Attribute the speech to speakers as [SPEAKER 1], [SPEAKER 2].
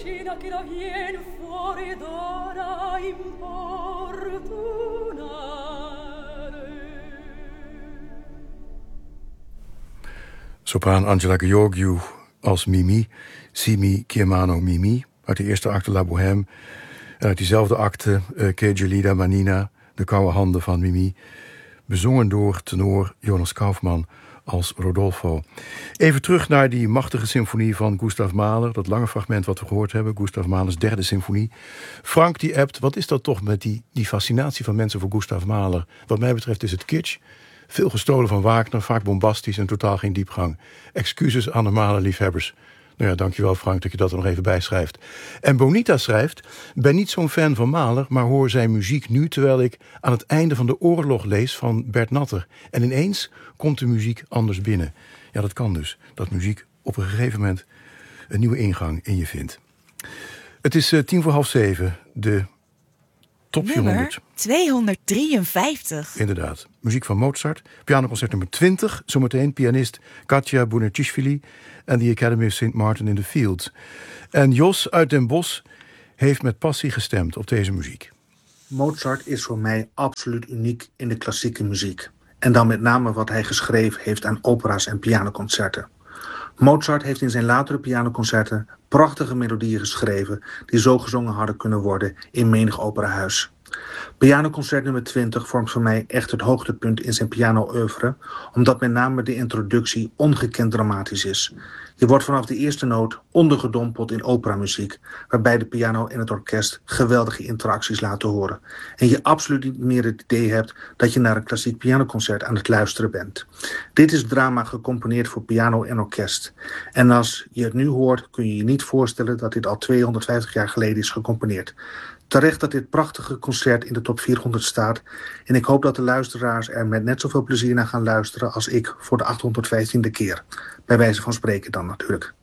[SPEAKER 1] scena che la vien fuori d'ora importunare.
[SPEAKER 2] Sopraan Angela Gheorghiu als Mimi, Simi Chiamano Mimi, uit de eerste acte La Bohème. En uit diezelfde acte Che Gelida Manina, de koude handen van Mimi, bezongen door tenor Jonas Kaufmann als Rodolfo. Even terug naar die machtige symfonie van Gustav Mahler, dat lange fragment wat we gehoord hebben, Gustav Mahlers derde symfonie. Frank die appt, wat is dat toch met die fascinatie van mensen voor Gustav Mahler? Wat mij betreft is het kitsch. Veel gestolen van Wagner, vaak bombastisch en totaal geen diepgang. Excuses aan de Mahler-liefhebbers. Nou ja, dankjewel Frank dat je dat er nog even bij schrijft. En Bonita schrijft, ben niet zo'n fan van Mahler, maar hoor zijn muziek nu terwijl ik aan het einde van De Oorlog lees van Bert Natter. En ineens komt de muziek anders binnen. Ja, dat kan dus. Dat muziek op een gegeven moment een nieuwe ingang in je vindt. Het is 6:10, de top 400.
[SPEAKER 3] Nummer 253.
[SPEAKER 2] Inderdaad. Muziek van Mozart. Pianoconcert nummer 20. Zometeen pianist Katja Bounetishvili en de Academy of St. Martin in the Fields. En Jos uit Den Bosch heeft met passie gestemd op deze muziek.
[SPEAKER 4] Mozart is voor mij absoluut uniek in de klassieke muziek. En dan met name wat hij geschreven heeft aan opera's en pianoconcerten. Mozart heeft in zijn latere pianoconcerten prachtige melodieën geschreven die zo gezongen hadden kunnen worden in menig operahuis. Pianoconcert nummer 20 vormt voor mij echt het hoogtepunt in zijn piano-oeuvre, omdat met name de introductie ongekend dramatisch is. Je wordt vanaf de eerste noot ondergedompeld in operamuziek, waarbij de piano en het orkest geweldige interacties laten horen. En je absoluut niet meer het idee hebt dat je naar een klassiek pianoconcert aan het luisteren bent. Dit is drama gecomponeerd voor piano en orkest. En als je het nu hoort, kun je je niet voorstellen dat dit al 250 jaar geleden is gecomponeerd. Terecht dat dit prachtige concert in de top 400 staat. En ik hoop dat de luisteraars er met net zoveel plezier naar gaan luisteren als ik voor de 815e keer. Bij wijze van spreken dan natuurlijk.